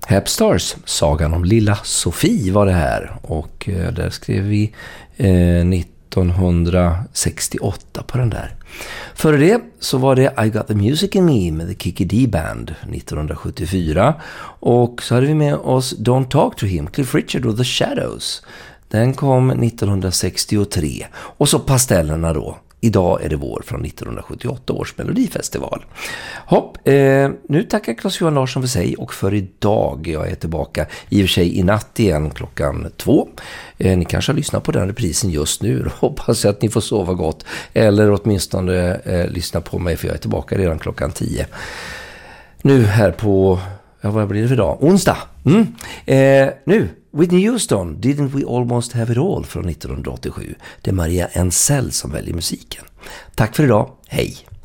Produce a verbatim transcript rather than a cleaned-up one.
Hep Stars, sagan om lilla Sofie var det här. Och eh, där skrev vi eh, nittonhundrasextioåtta på den där. Före det så var det I Got The Music In Me med The Kiki D Band nittonhundrasjuttiofyra. Och så hade vi med oss Don't Talk To Him, Cliff Richard och The Shadows. Den kom nittonhundrasextiotre. Och så Pastellerna då. Idag är det vår från nittonhundrasjuttioåtta års Melodifestival. Hopp, eh, nu tackar Claes-Johan Larsson för sig och för idag. Jag är tillbaka i och för sig i natt igen klockan två. Eh, ni kanske har lyssnat på den reprisen just nu. Hoppas att ni får sova gott. Eller åtminstone eh, lyssna på mig, för jag är tillbaka redan klockan tio. Nu här på, ja, vad blir det för dag? Onsdag. Mm. Eh, nu. Whitney Houston, Didn't We Almost Have It All från nittonhundraåttiosju. Det är Maria Ensell som väljer musiken. Tack för idag, hej!